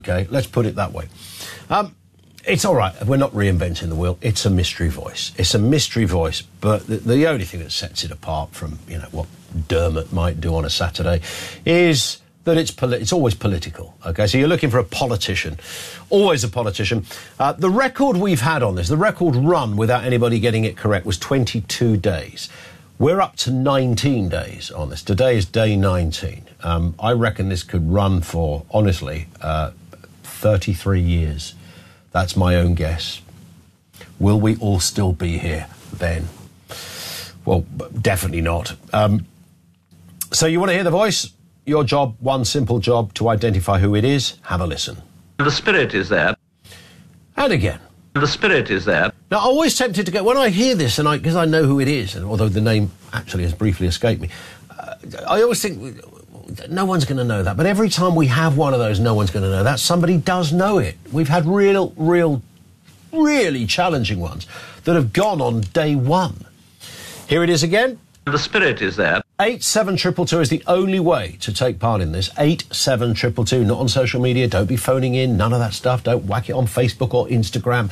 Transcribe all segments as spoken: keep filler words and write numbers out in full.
OK, let's put it that way. Um, it's all right. We're not reinventing the wheel. It's a mystery voice. It's a mystery voice, but the, the only thing that sets it apart from, you know, what Dermot might do on a Saturday is that it's poli- it's always political, OK? So you're looking for a politician, always a politician. Uh, the record we've had on this, the record run without anybody getting it correct was twenty-two days. We're up to nineteen days on this. Today is day nineteen. Um, I reckon this could run for, honestly, uh, thirty-three years. That's my own guess. Will we all still be here then? Well, definitely not. Um, so you want to hear the voice? Your job, one simple job, to identify who it is. Have a listen. The spirit is there. And again. The spirit is there. Now, I'm always tempted to go, when I hear this, and I because I know who it is, and although the name actually has briefly escaped me, uh, I always think, no one's going to know that. But every time we have one of those, no one's going to know that, somebody does know it. We've had real, real, really challenging ones that have gone on day one. Here it is again. The spirit is there. eight seven two two two is the only way to take part in this. eight seven two two two, not on social media. Don't be phoning in, none of that stuff. Don't whack it on Facebook or Instagram.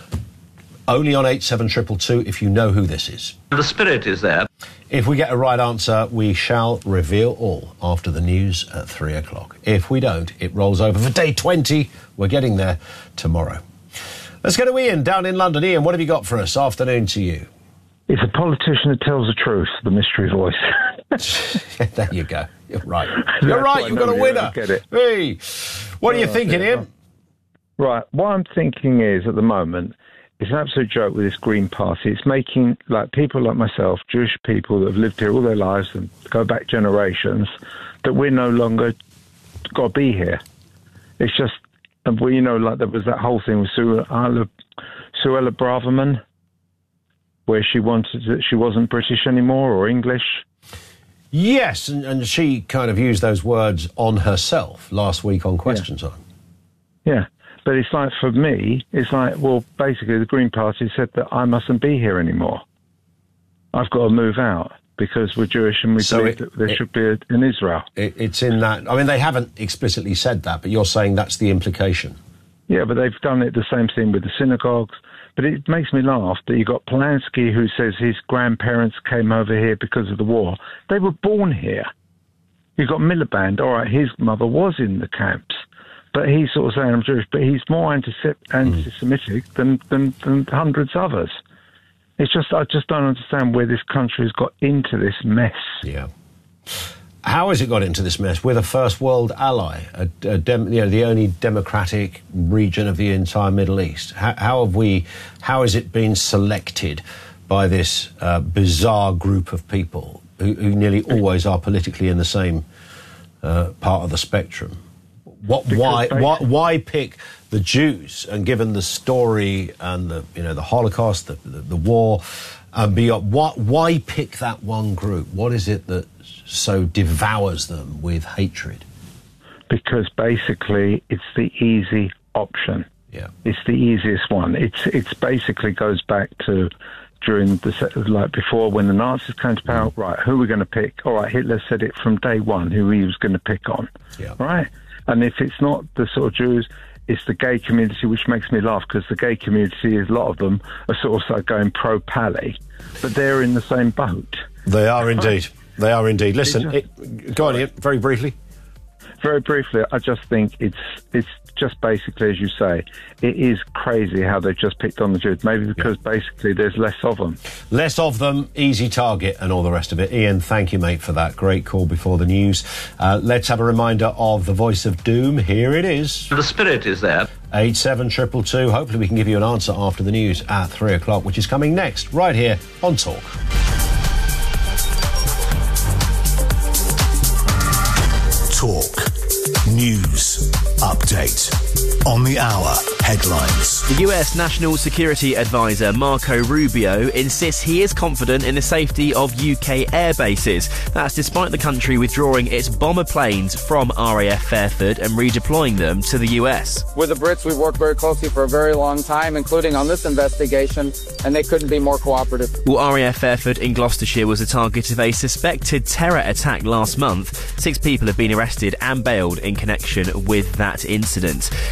Only on eight seven two two two if you know who this is. The spirit is there. If we get a right answer, we shall reveal all after the news at three o'clock. If we don't, it rolls over for day twenty. We're getting there tomorrow. Let's go to Ian down in London. Ian, what have you got for us? Afternoon to you. It's a politician that tells the truth, the mystery voice. There you go. You're right. You're right. You've got a winner. Get it. Hey, what are you oh, thinking, yeah. Ian? Right. What I'm thinking is, at the moment, it's an absolute joke with this Green Party. It's making, like, people like myself, Jewish people that have lived here all their lives and go back generations, that we're no longer got to be here. It's just, well, you know, like there was that whole thing with Suella, Suella Braverman, where she wanted that she wasn't British anymore or English. Yes, and, and she kind of used those words on herself last week on Question yeah. Time. Yeah, but it's like, for me, it's like, well, basically the Green Party said that I mustn't be here anymore. I've got to move out because we're Jewish and we so believe it, that there it, should be a, in Israel. It, it's in that, I mean, they haven't explicitly said that, but you're saying that's the implication. Yeah, but they've done it the same thing with the synagogues. But it makes me laugh that you got Polanski, who says his grandparents came over here because of the war. They were born here. You got Miliband. All right, his mother was in the camps, but he's sort of saying I'm Jewish. But he's more anti- anti-Semitic mm. than, than than hundreds others. It's just I just don't understand where this country has got into this mess. Yeah. How has it got into this mess? We're the first world ally, a, a dem, you know, the only democratic region of the entire Middle East. How, how have we? How has it been selected by this uh, bizarre group of people who, who nearly always are politically in the same uh, part of the spectrum? What? Why? Why? Why pick the Jews? And given the story and the you know the Holocaust, the the, the war, and beyond, why, why pick that one group? What is it that so devours them with hatred? Because basically it's the easy option. Yeah, it's the easiest one. It's it's basically goes back to during the like before when the Nazis came to power. Mm. Right, who are we going to pick? All right, Hitler said it from day one who he was going to pick on. Yeah, right. And if it's not the sort of Jews, it's the gay community, which makes me laugh because the gay community, a lot of them are sort of like going pro-Pally, but they're in the same boat. They are indeed. They are indeed. Listen, just, it, go on, Ian, very briefly. Very briefly, I just think it's it's just basically, as you say, it is crazy how they've just picked on the Jews. Maybe because yeah. basically there's less of them. Less of them, easy target and all the rest of it. Ian, thank you, mate, for that. Great call before the news. Uh, let's have a reminder of the voice of doom. Here it is. The spirit is there. eight seven two two two. Hopefully we can give you an answer after the news at three o'clock, which is coming next, right here on Talk. Talk. News. Update. On the hour. Headlines. The U S National Security Advisor Marco Rubio insists he is confident in the safety of U K air bases. That's despite the country withdrawing its bomber planes from R A F Fairford and redeploying them to the U S. With the Brits, we've worked very closely for a very long time, including on this investigation, and they couldn't be more cooperative. Well, R A F Fairford in Gloucestershire was the target of a suspected terror attack last month. Six people have been arrested and bailed in connection with that that incident.